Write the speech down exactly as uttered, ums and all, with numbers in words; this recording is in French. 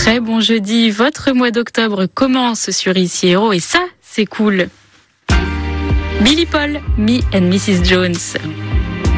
Très bon jeudi, votre mois d'octobre commence sur Ici Héros et ça, c'est cool. Billy Paul, Me and missus Jones.